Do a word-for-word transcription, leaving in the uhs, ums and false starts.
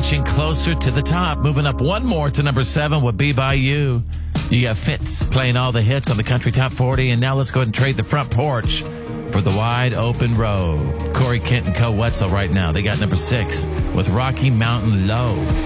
inching closer to the top. Moving up one more to number seven would Be By You. You got Fitz playing all the hits on the Country Top forty. And now let's go ahead and trade the front porch for the wide open road. Corey Kent and Co. Wetzel right now. They got number six with Rocky Mountain Low.